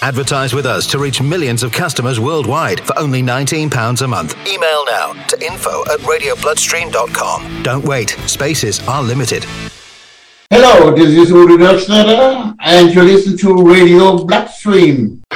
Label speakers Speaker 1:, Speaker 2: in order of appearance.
Speaker 1: Advertise with us to reach millions of customers worldwide for only £19 a month. Email now to info@radiobloodstream.com. Don't wait. Spaces are limited.
Speaker 2: Hello, this is Uri Doksnada, and you listen to Radio Bloodstream.